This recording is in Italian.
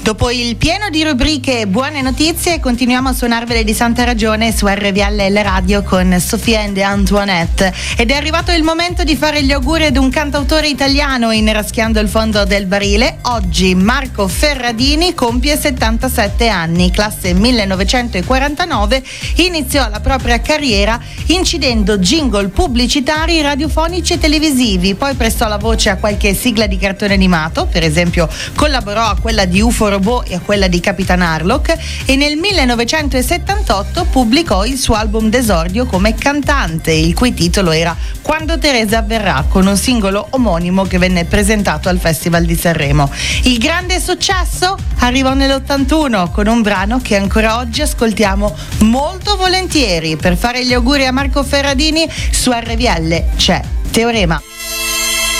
Dopo il pieno di rubriche e buone notizie, continuiamo a suonarvele di santa ragione su RVL Radio con Sofia and Antoinette. Ed è arrivato il momento di fare gli auguri ad un cantautore italiano in Raschiando il fondo del barile. Oggi Marco Ferradini compie 77 anni, classe 1949, iniziò la propria carriera incidendo jingle pubblicitari, radiofonici e televisivi, poi prestò la voce a qualche sigla di cartone animato, per esempio collaborò a quella di UFO Robot e a quella di Capitan Harlock, e nel 1978 pubblicò il suo album d'esordio come cantante, il cui titolo era Quando Teresa avverrà, con un singolo omonimo che venne presentato al Festival di Sanremo. Il grande successo arrivò nell'81 con un brano che ancora oggi ascoltiamo molto volentieri. Per fare gli auguri a Marco Ferradini su RVL c'è Teorema.